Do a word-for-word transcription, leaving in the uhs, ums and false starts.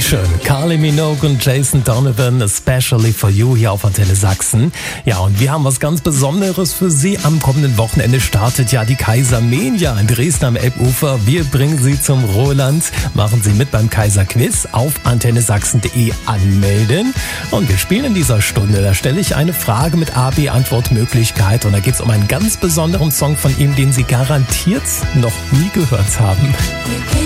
Dankeschön. Kylie Minogue und Jason Donovan, especially for you hier auf Antenne Sachsen. Ja, und wir haben was ganz Besonderes für Sie. Am kommenden Wochenende startet ja die Kaisermania in Dresden am Elbufer. Wir bringen Sie zum Roland. Machen Sie mit beim Kaiser-Quiz auf antenne sachsen punkt de anmelden. Und wir spielen in dieser Stunde. Da stelle ich eine Frage mit A B Antwortmöglichkeit. Und da geht es um einen ganz besonderen Song von ihm, den Sie garantiert noch nie gehört haben.